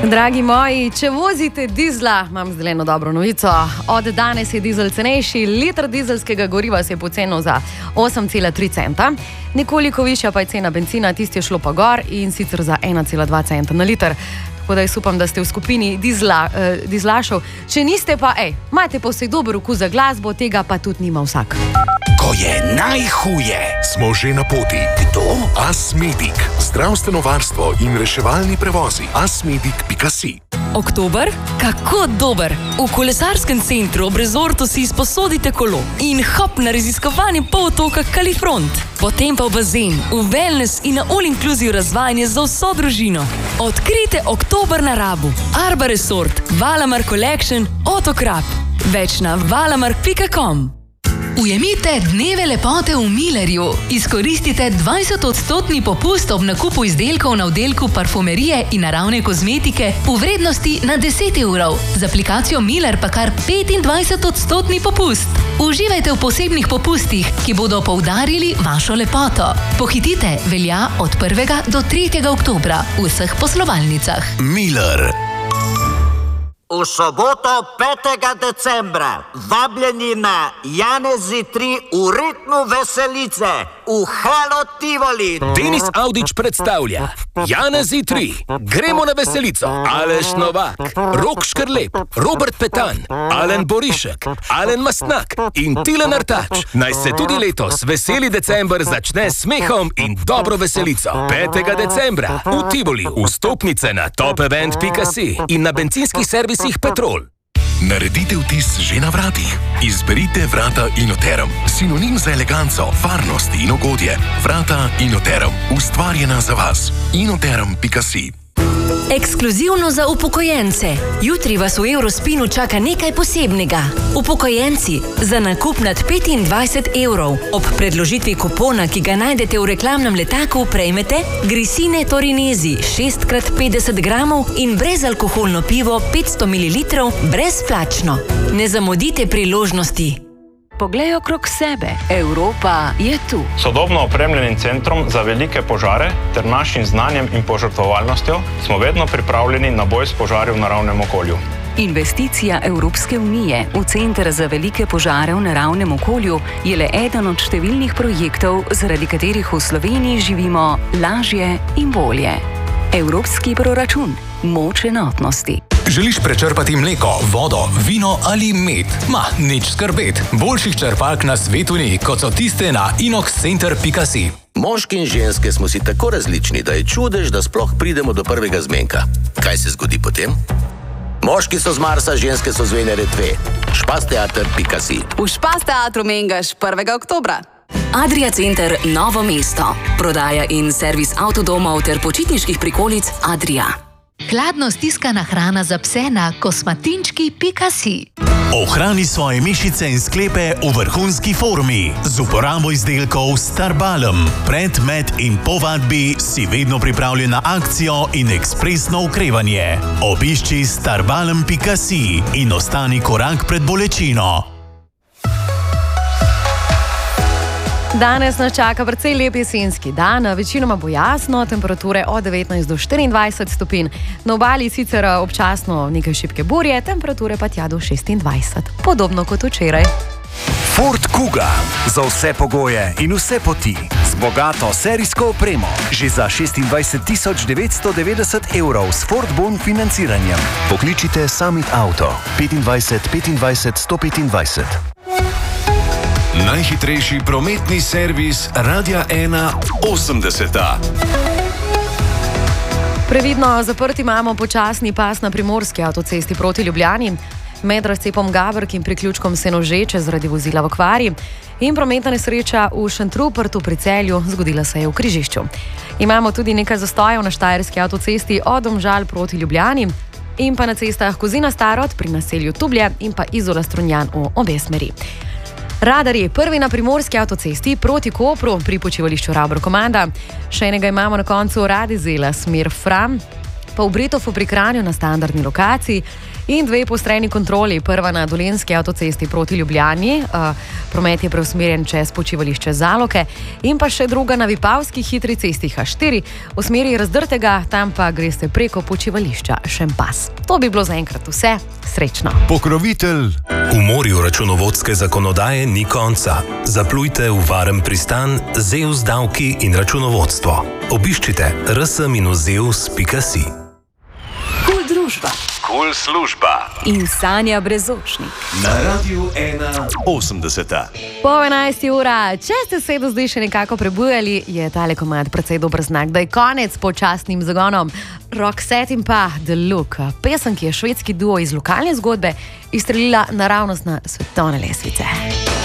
Dragi moji, če vozite dizla, imam zdaj eno dobro novico. Od danes je dizel cenejši, liter dizelskega goriva se je pocenil za 8,3 centa. Nekoliko višja pa je cena benzina, tisti je šlo pa gor in sicer za 1,2 centa na liter. Tako da jaz upam, da ste v skupini dizlašov. Če niste pa, imate pa vsej dober okus za glasbo, tega pa tudi nima vsak. Ko je najhuje, smo že na poti. Kdo? Asmedic. Zdravstveno varstvo in reševalni prevozi. Asmedic.si. Oktober? Kako dober! V kolesarskem centru ob rezortu si izposodite kolo in hop na raziskovanje polotoka Kalifront. Potem pa v bazen, v wellness in na all-inclusive razvajanje za vso družino. Odkrite oktober na Rabu. Arba Resort, Valamar Collection, Otokrap. Več na valamark.com. Ujemite dneve lepote v Millerju. Izkoristite 20% popust ob nakupu izdelkov na oddelku parfumerije in naravne kozmetike v vrednosti na 10 evrov. Z aplikacijo Miller pa kar 25% popust. Uživajte v posebnih popustih, ki bodo poudarili vašo lepoto. Pohitite, velja od 1. do 3. oktobra v vseh poslovalnicah. Miller. V soboto 5. decembra vabljeni na Janezi 3 v ritmu veselice v Halo Tivoli. Denis Audić predstavlja Janezi 3. Gremo na veselico. Aleš Novak, Rok Škrlep, Robert Petan, Alen Borišek, Alen Mastnak in Tilen Artač. Naj se tudi letos veseli december začne s smehom in dobro veselico. 5. decembra v Tivoli. Vstopnice na topevent.si in na bencinskih servisih Petrol. Naredite vtis že na vratih. Izberite vrata Inoterum. Sinonim za eleganco, varnost in ugodje. Vrata Inoterum. Ustvarjena za vas. Inoterum.si. Ekskluzivno za upokojence. Jutri vas v Eurospinu čaka nekaj posebnega. Upokojenci, za nakup nad 25 evrov ob predložitvi kupona, ki ga najdete v reklamnem letaku, prejmete Grisine Torinesi 6x50 gramov in brezalkoholno pivo 500 ml brezplačno. Ne zamudite priložnosti. Poglej okrog sebe. Evropa je tu. Sodobno opremljenim centrom za velike požare ter našim znanjem in požrtvovalnostjo smo vedno pripravljeni na boj s požari v naravnem okolju. Investicija Evropske unije v Center za velike požare v naravnem okolju je le eden od številnih projektov, zaradi katerih v Sloveniji živimo lažje in bolje. Evropski proračun. Moč enotnosti. Želiš prečrpati mleko, vodo, vino ali med? Nič skrbet. Boljših črpalk na svetu ni, kot so tiste na inoxcenter.si. Moški in ženske smo si tako različni, da je čudež, da sploh pridemo do prvega zmenka. Kaj se zgodi potem? Moški so z Marsa, ženske so z Venere 2. Špasteater.si. V Špasteatru mengaš 1. oktobra. Adria Center Novo mesto. Prodaja in servis avtodomov ter počitniških prikolic Adria. Hladno stiskana hrana za pse na kosmatinčki.si. Ohrani svoje mišice in sklepe v vrhunski formi z uporabo izdelkov Starbalm. Pred, med in po vadbi si vedno pripravljen na akcijo in ekspresno okrevanje. Obišči starbalm.si in ostani korak pred bolečino. Danes nas čaka precej lep jesenski dan, večinoma bo jasno, temperature od 19 do 24 stopinj. Na obali sicer občasno nekaj šibke burje, temperature pa tja do 26, podobno kot včeraj. Ford Kuga. Za vse pogoje in vse poti. Z bogato serijsko opremo. Že za 26.990 evrov s Ford Bon financiranjem. Pokličite Summit Auto 25 25 125. Najhitrejši prometni servis Radia 1 80. Previdno zaprti imamo počasni pas na primorski avtocesti proti Ljubljani. Med razcepom Gabrk in priključkom Senožeče zaradi vozila v okvari in prometna nesreča v Šentrupertu pri Celju zgodila se je v križišču. Imamo tudi nekaj zastojev na štajerski avtocesti od Domžal proti Ljubljani in pa na cestah Kozina-Starod pri naselju Tublje in pa Izola-Strunjan v obe smeri. Radarji prvi na primorski avtocesti proti Kopru pri počivališču Rabor-Komanda. Še enega imamo na koncu Radizela, smer Fram, pa v Bretofu pri Kranju na standardni lokaciji in 2 postrejni kontroli. Prva na Dolenjski avtocesti proti Ljubljani, promet je preusmerjen čez počivališče Zaloke, in pa še druga na Vipavski hitri cesti H4 v smeri Razdrtega, tam pa greste preko počivališča Šempas. To bi bilo zaenkrat vse. Srečno. Pokrovitelj. V morju računovodske zakonodaje ni konca. Zaplujte v varen pristan ZEUS davki in računovodstvo. Obiščite rs-zeus.si. Kul družba. Kul služba. In Sanja Brezočnik. Na Radiu 1.80. Po 11. ura, če ste se do zdaj še nekako prebujali, je tale komad precej dober znak, da je konec počasnim zagonom. Roxette in pa The Look, pesem, ki je švedski duo iz lokalne zgodbe izstrelila naravnost na svetovne lestvice.